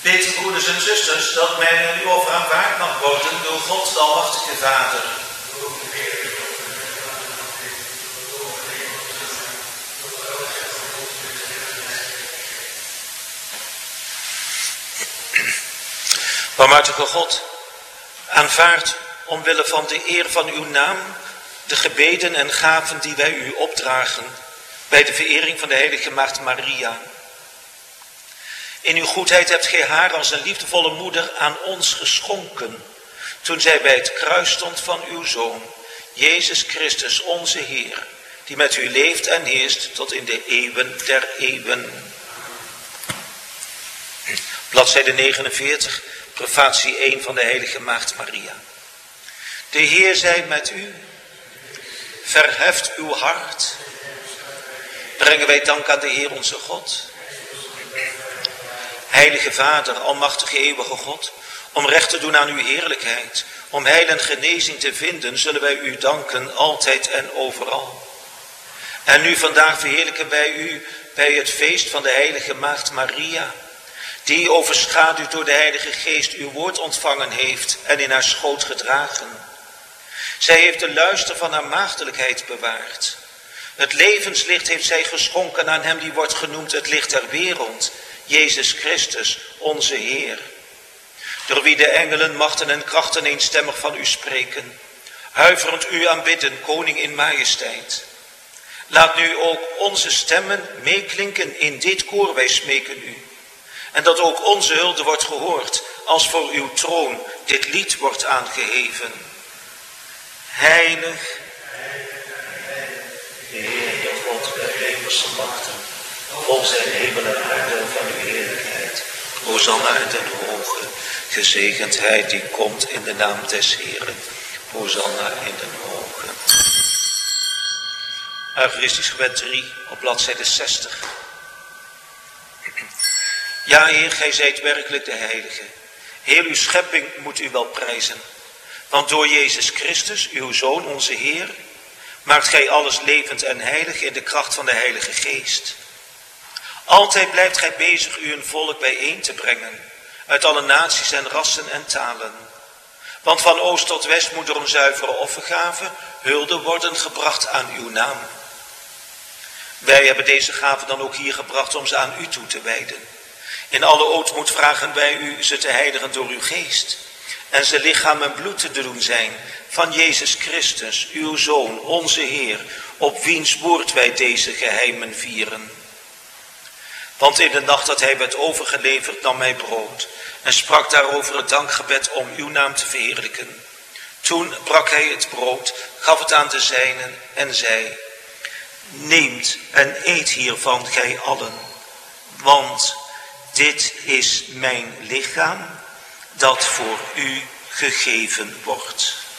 Weet, broeders en zusters, dat mij nu over aanvaard mag worden door God de Almachtige Vader. Barmhartige God, aanvaard omwille van de eer van uw naam de gebeden en gaven die wij u opdragen bij de verering van de heilige Maagd Maria. In uw goedheid hebt gij haar als een liefdevolle moeder aan ons geschonken, toen zij bij het kruis stond van uw Zoon, Jezus Christus onze Heer, die met u leeft en heerst tot in de eeuwen der eeuwen. Bladzijde 49, prefatie 1 van de heilige Maagd Maria. De Heer zij met u, verheft uw hart. Brengen wij dank aan de Heer onze God. Heilige Vader, almachtige eeuwige God, om recht te doen aan uw heerlijkheid, om heil en genezing te vinden, zullen wij u danken altijd en overal. En nu vandaag verheerlijken wij u bij het feest van de heilige Maagd Maria, die overschaduwd door de Heilige Geest uw woord ontvangen heeft en in haar schoot gedragen. Zij heeft de luister van haar maagdelijkheid bewaard. Het levenslicht heeft zij geschonken aan hem die wordt genoemd het licht der wereld, Jezus Christus, onze Heer. Door wie de engelen, machten en krachten eenstemmig van u spreken, huiverend u aanbidden, koning in majesteit. Laat nu ook onze stemmen meeklinken in dit koor, wij smeken u. En dat ook onze hulde wordt gehoord, als voor uw troon dit lied wordt aangeheven. Heilig, de Heer, de God der hemelse machten, vol zijn hemel en aarde van uw heerlijkheid. Hosanna in den hoge, gezegend hij die komt in de naam des Heeren. Hosanna in den hoge. Eucharistisch gebed 3 op bladzijde 60. Ja, Heer, gij zijt werkelijk de Heilige. Heel uw schepping moet u wel prijzen. Want door Jezus Christus, uw Zoon, onze Heer, maakt gij alles levend en heilig in de kracht van de Heilige Geest. Altijd blijft gij bezig u een volk bijeen te brengen, uit alle naties en rassen en talen. Want van oost tot west moet door een zuivere offergave hulde worden gebracht aan uw naam. Wij hebben deze gave dan ook hier gebracht om ze aan u toe te wijden. In alle ootmoed vragen wij u ze te heiligen door uw geest. En ze lichaam en bloed te doen zijn van Jezus Christus, uw Zoon, onze Heer, op wiens woord wij deze geheimen vieren. Want in de nacht dat hij werd overgeleverd nam hij brood en sprak daarover het dankgebed om uw naam te verheerlijken. Toen brak hij het brood, gaf het aan de zijnen en zei: neemt en eet hiervan gij allen, want dit is mijn lichaam dat voor u gegeven wordt.